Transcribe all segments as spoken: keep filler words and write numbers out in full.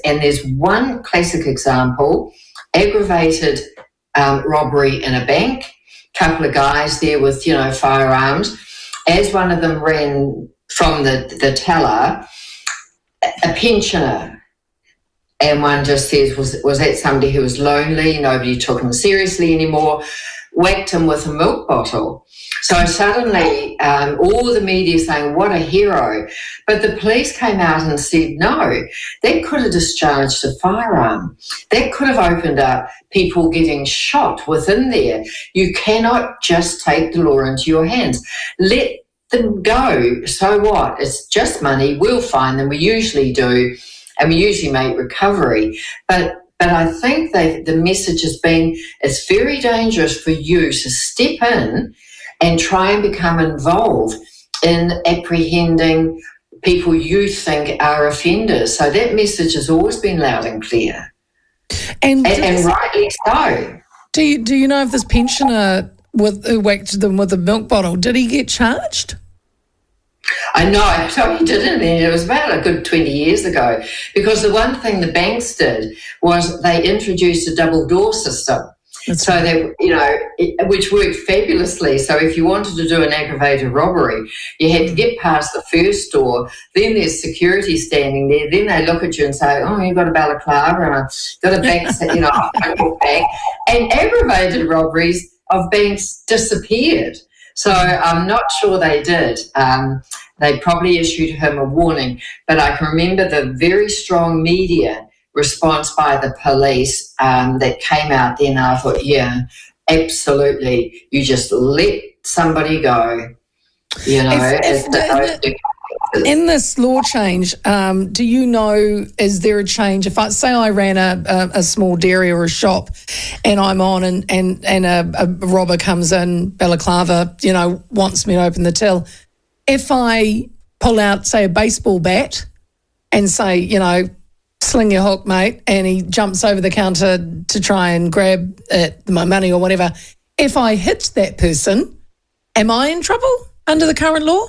and there's one classic example, aggravated um, robbery in a bank, couple of guys there with, you know, firearms. As one of them ran from the, the teller, a pensioner, and one just says, was, was that somebody who was lonely, nobody took him seriously anymore, whacked him with a milk bottle. So suddenly um, all the media saying, what a hero. But the police came out and said, no, that could have discharged a firearm. That could have opened up people getting shot within there. You cannot just take the law into your hands. Let them go. So what? It's just money. We'll find them. We usually do. And we usually make recovery. But But I think they, the message has been, it's very dangerous for you to step in and try and become involved in apprehending people you think are offenders. So that message has always been loud and clear, and, and, and rightly so. Do you, do you know if this pensioner with, who whacked them with a milk bottle, did he get charged? I know, so he didn't, and it was about a good twenty years ago, because the one thing the banks did was they introduced a double door system. That's so right. They, you know, it, which worked fabulously. So if you wanted to do an aggravated robbery, you had to get past the first door, then there's security standing there, then they look at you and say, oh, you've got a balaclava and I've got a back, you know, a bag. And aggravated robberies of banks disappeared. So I'm not sure they did. Um, they probably issued him a warning. But I can remember the very strong media response by the police um, that came out then. I thought, yeah, absolutely. You just let somebody go, you know. If, if the, in this law change, um, do you know, is there a change? If I say I ran a, a, a small dairy or a shop and I'm on and, and, and a, a robber comes in, balaclava, you know, wants me to open the till. If I pull out, say, a baseball bat and say, you know, sling your hook, mate, and he jumps over the counter to try and grab it, my money or whatever, if I hit that person, am I in trouble under the current law?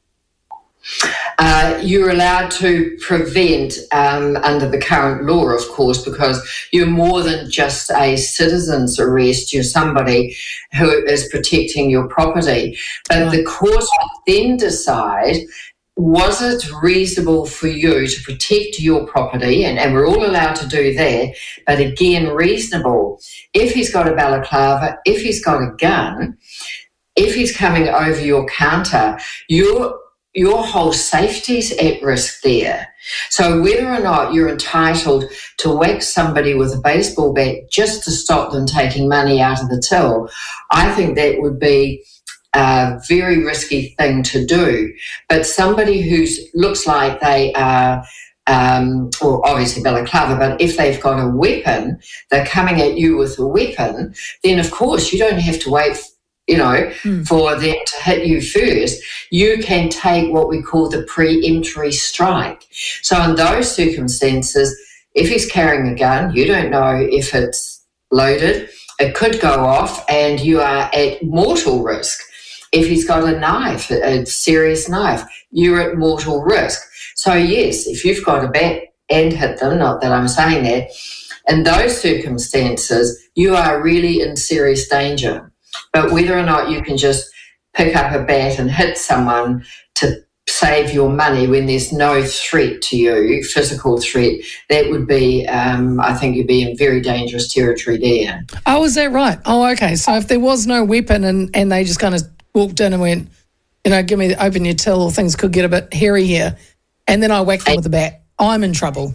Uh, you're allowed to prevent um, under the current law, of course, because you're more than just a citizen's arrest. You're somebody who is protecting your property. But right. The court would then decide, was it reasonable for you to protect your property? And, and we're all allowed to do that. But again, reasonable. If he's got a balaclava, if he's got a gun, if he's coming over your counter, you're your whole safety's at risk there. So whether or not you're entitled to whack somebody with a baseball bat just to stop them taking money out of the till, I think that would be a very risky thing to do. But somebody who looks like they are, um, well, obviously balaclava, but if they've got a weapon, they're coming at you with a weapon, then of course you don't have to wait you know, mm. for them to hit you first. You can take what we call the pre-emptory strike. So in those circumstances, if he's carrying a gun, you don't know if it's loaded, it could go off and you are at mortal risk. If he's got a knife, a serious knife, you're at mortal risk. So yes, if you've got a bat and hit them, not that I'm saying that, in those circumstances, you are really in serious danger. But whether or not you can just pick up a bat and hit someone to save your money when there's no threat to you, physical threat, that would be, um, I think you'd be in very dangerous territory there. Oh, is that right? Oh, okay. So if there was no weapon and, and they just kind of walked in and went, you know, give me, open your till, things could get a bit hairy here, and then I whack them with a bat, I'm in trouble.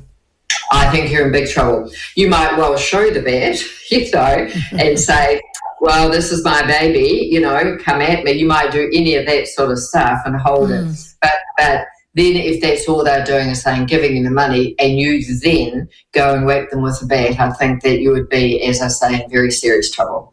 I think you're in big trouble. You might well show the bat, you know, and say, well, this is my baby, you know, come at me. You might do any of that sort of stuff and hold mm. it. But but then if that's all they're doing is saying, giving you the money, and you then go and whack them with a bat, I think that you would be, as I say, in very serious trouble.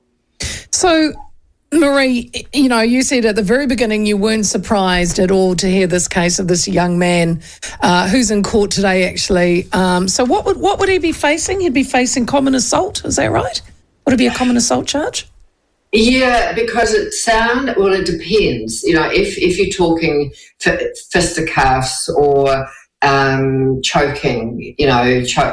So, Marie, you know, you said at the very beginning you weren't surprised at all to hear this case of this young man uh, who's in court today, actually. Um, so what would what would he be facing? He'd be facing common assault, is that right? Would it be a common assault charge? Yeah, because it sound, well, it depends. You know, if, if you're talking f- fisticuffs or um, choking, you know, cho-